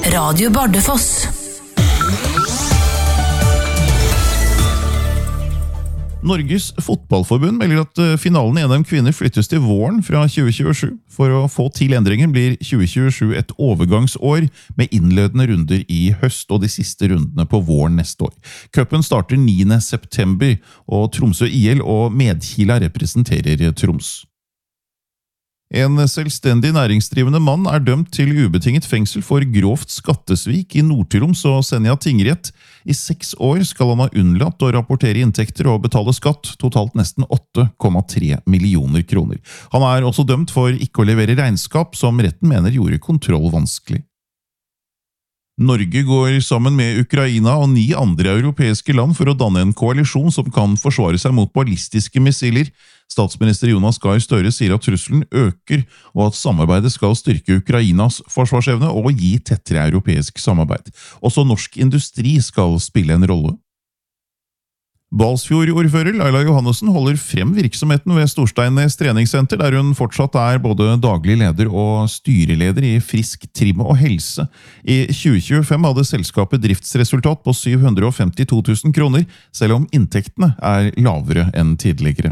Radio Bardufoss. Norges fotballforbund melder at finalen i NM kvinner flyttes til våren fra 2027. For å få til endringen blir 2027 et overgangsår med innledende runder i høst og de siste rundene på våren neste år. Cupen starter 9. september, og Tromsø IL og Medkila representerer Troms. En selvstendig næringsdrivende mann er dømt til ubetinget fengsel for grovt skattesvik i Nord-Troms og Senja tingrett. I 6 år skal han ha unnlatt å rapportere inntekter og betale skatt, totalt nesten 8,3 millioner kroner. Han er også dømt for ikke å levere regnskap, som retten mener gjorde kontroll vanskelig. Norge går sammen med Ukraina og 9 andre europeiske land for å danne en koalisjon som kan forsvare seg mot ballistiske missiler. Statsminister Jonas Gahr Støre sier at trusselen øker, og at samarbeidet skal styrke Ukrainas forsvarsevne og gi tettere europeisk samarbeid. Også norsk industri skal spille en rolle. Balsfjord-ordfører Laila Johannessen holder frem virksomheten ved Storsteinnes treningssenter, der hun fortsatt er både daglig leder og styreleder i Frisk Trim og Helse. I 2025 hadde selskapet driftsresultat på 752 000 kroner, selv om inntektene er lavere enn tidligere.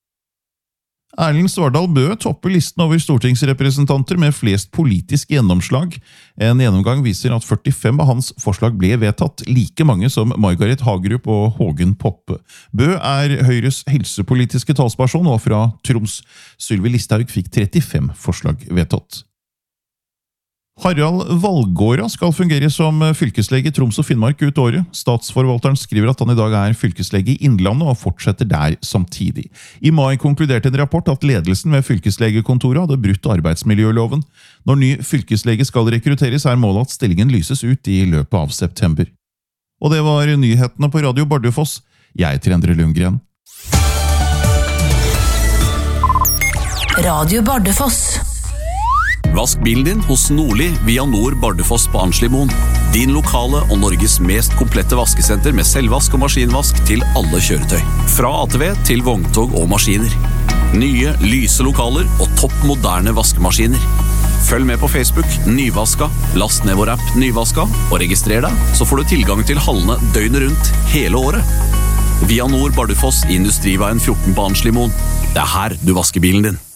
Erlend Svardal Bøe topper listen over stortingsrepresentanter med flest politisk gjennomslag. En gjennomgang viser at 45 av hans forslag ble vedtatt, like mange som Margaret Hagerup og Hågen Poppe. Bøe er Høyres helsepolitiske talsperson og fra Troms. Sylvi Listhaug fikk 35 forslag vedtatt. Harald Valgårda skal fungere som fylkeslege i Troms og Finnmark ut året. Statsforvalteren skriver at han i dag er fylkeslege i Innlandet og fortsetter der samtidig. I mai konkluderte en rapport at ledelsen ved fylkeslegekontoret hadde brutt arbeidsmiljøloven. Når ny fylkeslege skal rekrutteres, er målet at stillingen lyses ut i løpet av september. Og det var nyhetene på Radio Bardufoss. Jeg heter Endre Lundgren. Radio Bardufoss. Vask bilen din hos Nordli via Nord Bardufoss på Arnslimoen. Din lokale og Norges mest komplette vaskesenter med selvvask og maskinvask til alle kjøretøy. Fra ATV til vogntog og maskiner. Nye, lyse lokaler og topp moderne vaskemaskiner. Følg med på Facebook Nyvaska, last ned vår app Nyvaska og registrer deg, så får du tilgang til hallene døgnet rundt hele året. Via Nord Bardufoss i Industriveien 14 på Arnslimoen. Det er her du vasker bilen din.